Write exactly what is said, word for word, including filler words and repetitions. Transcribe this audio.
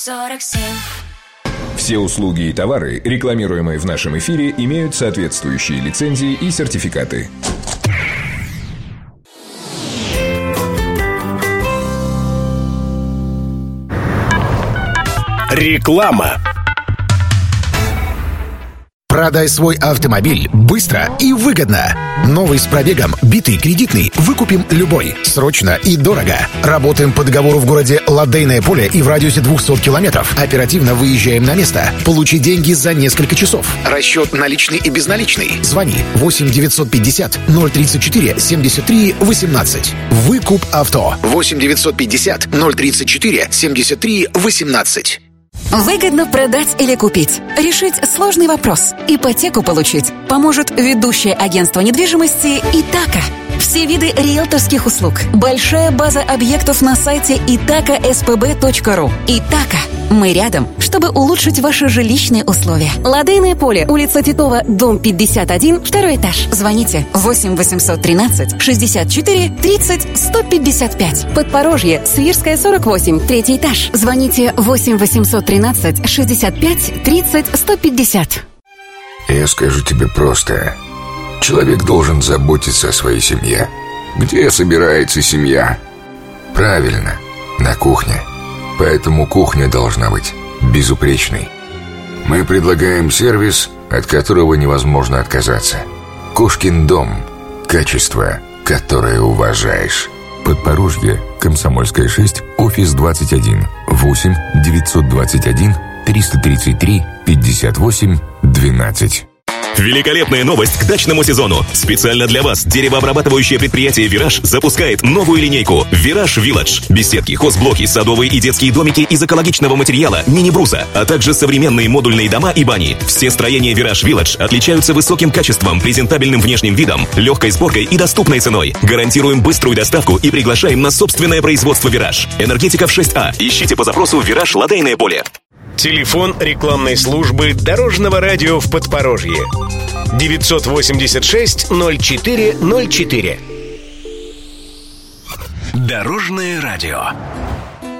сорок семь. Все услуги и товары, рекламируемые в нашем эфире, имеют соответствующие лицензии и сертификаты. Реклама. Продай свой автомобиль быстро и выгодно. Новый с пробегом, битый, кредитный, выкупим любой. Срочно и дорого. Работаем по договору в городе Лодейное поле и в радиусе двухсот километров. Оперативно выезжаем на место. Получи деньги за несколько часов. Расчет наличный и безналичный. Звони восемь девятьсот пятьдесят ноль тридцать четыре семьдесят три восемнадцать. Выкуп авто. восемь девятьсот пятьдесят ноль тридцать четыре семьдесят три восемнадцать. Выгодно продать или купить? Решить сложный вопрос. Ипотеку получить поможет ведущее агентство недвижимости «Итака». Все виды риэлторских услуг. Большая база объектов на сайте итака эс пэ бэ точка ру. «Итака». Мы рядом, чтобы улучшить ваши жилищные условия. Лодейное поле, улица Титова, дом пятьдесят один, второй этаж. Звоните восемь восемьсот тринадцать шестьдесят четыре тридцать сто пятьдесят пять. Подпорожье, Свирская, сорок восемь, третий этаж. Звоните восемь восемьсот тринадцать шестьдесят пять тридцать сто пятьдесят. Я скажу тебе просто. Человек должен заботиться о своей семье. Где собирается семья? Правильно, на кухне. Поэтому кухня должна быть безупречной. Мы предлагаем сервис, от которого невозможно отказаться. Кошкин дом. Качество, которое уважаешь. Подпорожье, Комсомольская, шесть, офис двадцать один. восемь девятьсот двадцать один триста тридцать три пятьдесят восемь двенадцать. Великолепная новость к дачному сезону. Специально для вас деревообрабатывающее предприятие «Вираж» запускает новую линейку «Вираж Вилледж». Беседки, хозблоки, садовые и детские домики из экологичного материала мини-бруса, а также современные модульные дома и бани. Все строения «Вираж Вилледж» отличаются высоким качеством, презентабельным внешним видом, легкой сборкой и доступной ценой. Гарантируем быструю доставку и приглашаем на собственное производство «Вираж». Энергетиков шесть А. Ищите по запросу «Вираж Лодейное поле». Телефон рекламной службы Дорожного радио в Подпорожье. девятьсот восемьдесят шесть ноль четыре ноль четыре. Дорожное радио.